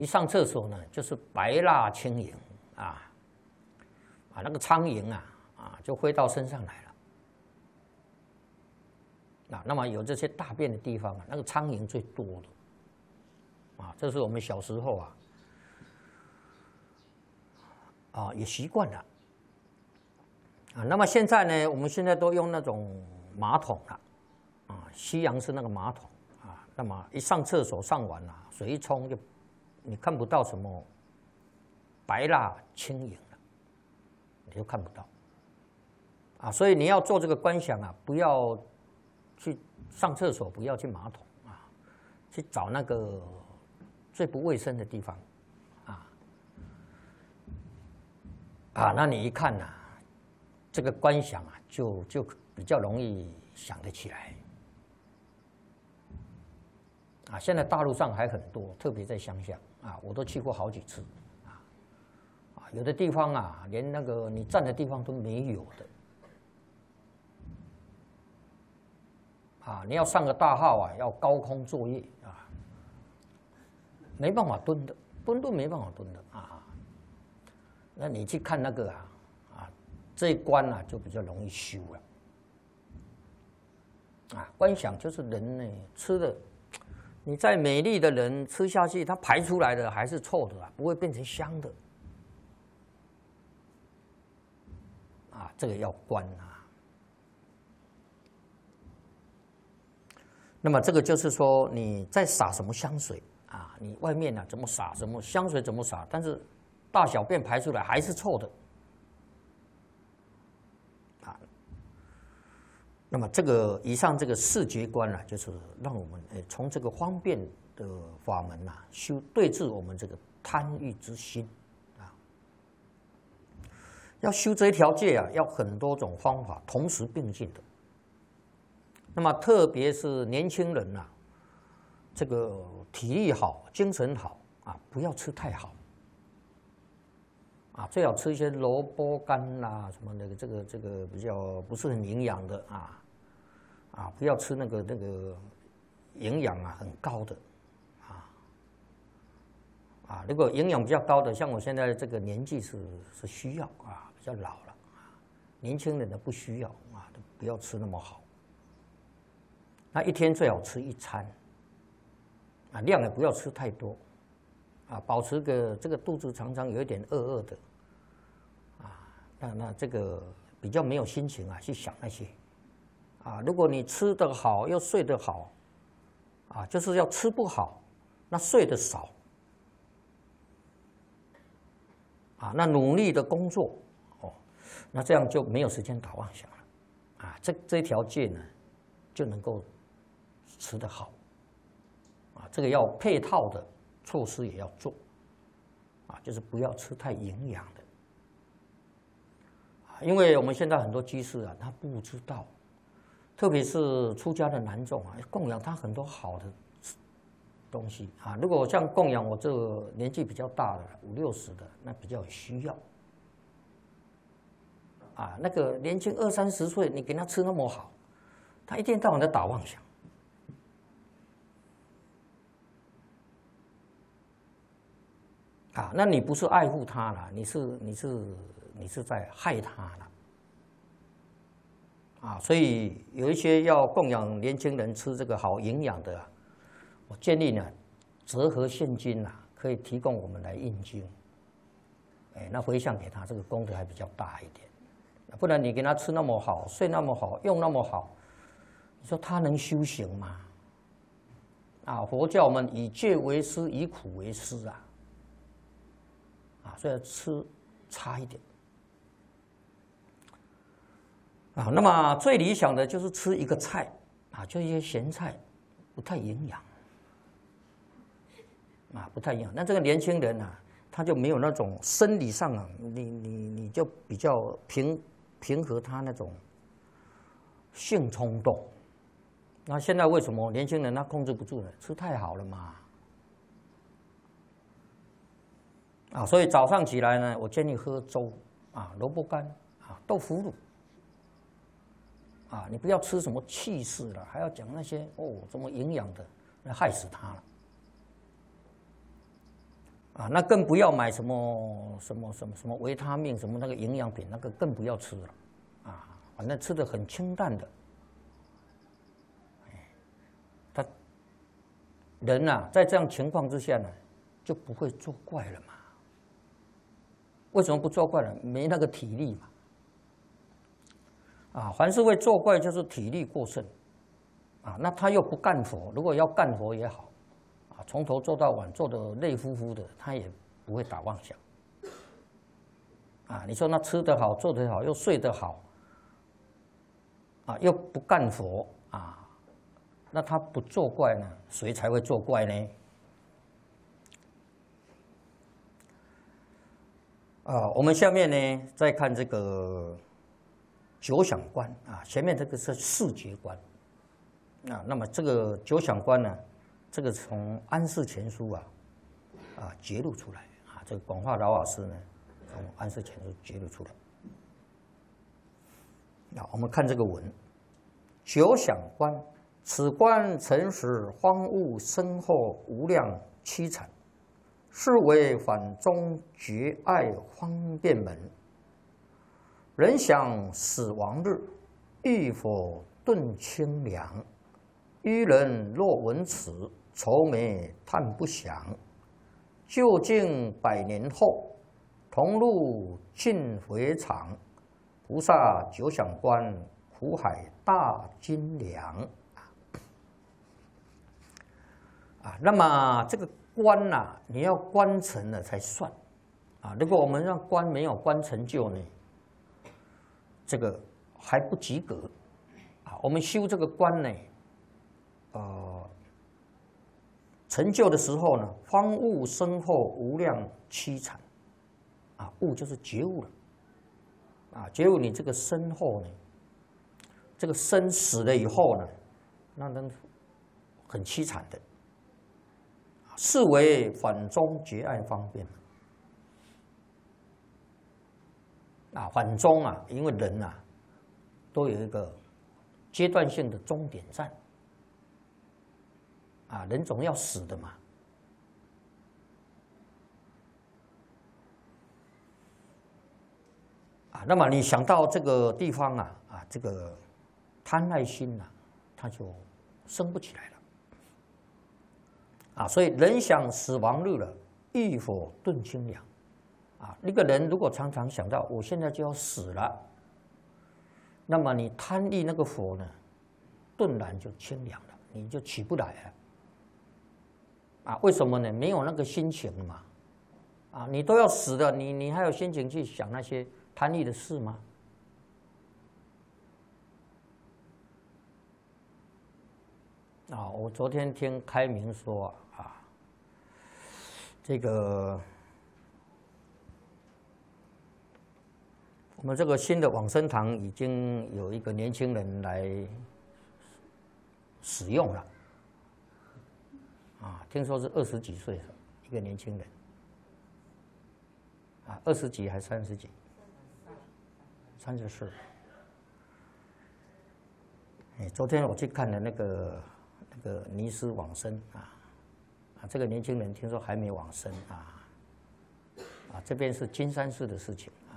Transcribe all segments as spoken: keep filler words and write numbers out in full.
一上厕所呢，就是白蜡轻盈啊，啊，那个苍蝇啊，啊，就飞到身上来了。啊，那么有这些大便的地方啊，那个苍蝇最多的，啊，这是我们小时候啊，啊也习惯了。啊，那么现在呢，我们现在都用那种马桶了，啊，西洋式那个马桶啊，那么一上厕所上完了，水一冲就，你看不到什么白蜡轻盈了，你就看不到。啊，所以你要做这个观想啊，不要去上厕所，不要去马桶啊，去找那个最不卫生的地方，啊，啊，那你一看呐、啊。这个观想啊，就就比较容易想得起来。啊，现在大陆上还很多，特别在乡下啊，我都去过好几次。啊，啊，有的地方啊，连那个你站的地方都没有的。啊，你要上个大号啊，要高空作业啊，没办法蹲的，蹲都没办法蹲的啊。那你去看那个啊。这一关啊，就比较容易修了。啊，观想就是人呢吃的，你再美丽的人吃下去，它排出来的还是臭的啊，不会变成香的。啊，这个要观啊。那么这个就是说，你在撒什么香水啊？你外面呢、啊、怎么撒，什么香水怎么撒，但是大小便排出来还是臭的。那么这个以上这个视觉观呢、啊，就是让我们诶从这个方便的法门呐、啊，修对治我们这个贪欲之心啊。要修这一条戒啊，要很多种方法同时并进的。那么特别是年轻人呐、啊，这个体力好、精神好啊，不要吃太好。啊，最好吃一些萝卜干啦、什么那个这个这个比较不是很营养的啊。啊，不要吃那个那个营养啊很高的，啊啊，如果营养比较高的，像我现在这个年纪是是需要啊，比较老了啊，年轻人呢不需要啊，不要吃那么好。那一天最好吃一餐，啊，量也不要吃太多，啊，保持个这个肚子常常有一点饿饿的，啊，那那这个比较没有心情啊去想那些。啊，如果你吃得好又睡得好，啊，就是要吃不好，那睡得少，啊，那努力的工作，哦，那这样就没有时间打妄想了，啊，这这条戒呢，就能够吃得好，啊，这个要配套的措施也要做，啊，就是不要吃太营养的，啊，因为我们现在很多居士啊，他不知道。特别是出家的男众啊，供养他很多好的东西啊。如果像供养我这个年纪比较大的五六十的，那比较有需要。啊，那个年轻二三十岁，你给他吃那么好，他一天到晚在打妄想。啊，那你不是爱护他了，你是你是你是在害他了。啊，所以有一些要供养年轻人吃这个好营养的、啊，我建议呢，折合现金啊，可以提供我们来印经。哎，那回向给他，这个功德还比较大一点。不然你给他吃那么好，睡那么好，用那么好，你说他能修行吗？啊，佛教我们以戒为师，以苦为师啊。啊，所以吃差一点。啊，那么最理想的就是吃一个菜，啊，就一些咸菜，不太营养，啊，不太营养。那这个年轻人啊，他就没有那种生理上啊，你你你就比较平平和他那种性冲动。那现在为什么年轻人他控制不住呢？吃太好了嘛，啊，所以早上起来呢，我建议喝粥，啊，萝卜干，啊，豆腐乳。啊，你不要吃什么气势了，还要讲那些哦，什么营养的，那害死他了。 啊，那更不要买什么什么什么什么维他命什么那个营养品，那个更不要吃了，啊，反正吃的很清淡的。他人呐、啊，在这样情况之下呢，就不会作怪了嘛。为什么不作怪了？没那个体力嘛。啊，凡是会作怪，就是体力过剩。啊，那他又不干活，如果要干活也好。从头做到晚，做得累乎乎的，他也不会打妄想。啊，你说那吃得好，做得好，又睡得好，啊，又不干活啊，那他不作怪呢？谁才会作怪呢？啊，我们下面呢再看这个九想观啊，前面这个是视觉观。啊，那么这个九想观呢？这个从安世全书啊，啊揭露出来啊，这个广化老法师呢，从安世全书揭露出来。那我们看这个文，九想观，此观曾使荒芜深厚无量凄惨，是为反中绝爱方便门。人想死亡日，欲否顿清凉？愚人若闻此，愁眉叹不详。究竟百年后，同入尽回肠。菩萨九想观，苦海大金梁。啊，那么这个观呐、啊，你要观成了才算。啊，如果我们让观没有观成就呢，这个还不及格。啊，我们修这个观呢。呃，成就的时候呢，荒芜深厚无量凄惨，啊，悟就是觉悟了，啊，觉悟你这个身后呢，这个身死了以后呢，那能很凄惨的，是为反中绝爱方便。啊，反中啊，因为人啊，都有一个阶段性的终点站。啊，人总要死的嘛。啊，那么你想到这个地方啊，啊，这个贪爱心呐、啊，它就升不起来了。啊，所以人想死亡日了，欲否顿清凉。啊，那个人如果常常想到我现在就要死了，那么你贪利那个火呢，顿然就清凉了，你就起不来了。啊，为什么呢？没有那个心情嘛。啊，你都要死了，你你还有心情去想那些贪利的事吗？啊，我昨天听开明说啊，这个我们这个新的往生堂已经有一个年轻人来使用了。啊，听说是二十几岁的一个年轻人，啊，二十几还三十几，三十四。哎，昨天我去看了那个那个尼斯往生啊，啊，这个年轻人听说还没往生啊，啊，这边是金山寺的事情啊。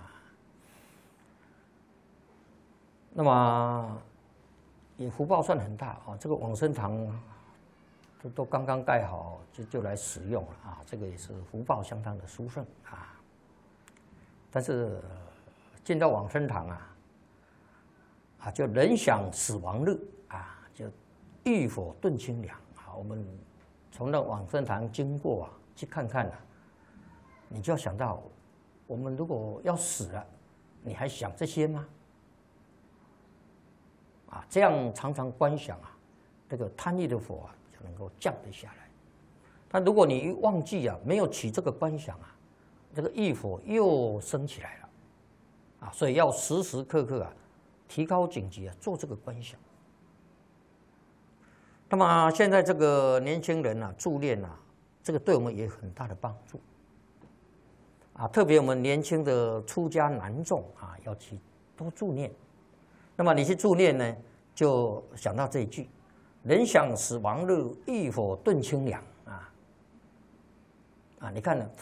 那么也福报算很大啊，这个往生堂。都刚刚盖好，就就来使用了啊！这个也是福报相当的殊胜啊。但是进到往生堂啊，啊，就人想死亡日啊，就欲否顿清凉啊。我们从那往生堂经过啊，去看看啊，你就要想到，我们如果要死了，你还想这些吗？啊，这样常常观想啊，这个贪利的火啊。能够降得下来，但如果你一忘记啊，没有起这个观想啊，这个欲火又升起来了，啊，所以要时时刻刻啊，提高警觉啊，做这个观想。那么现在这个年轻人啊，助念啊，这个对我们也有很大的帮助，啊，特别我们年轻的出家男众啊，要去多助念。那么你去助念呢，就想到这一句。人想死亡日，欲否顿清凉啊！啊，你看呢，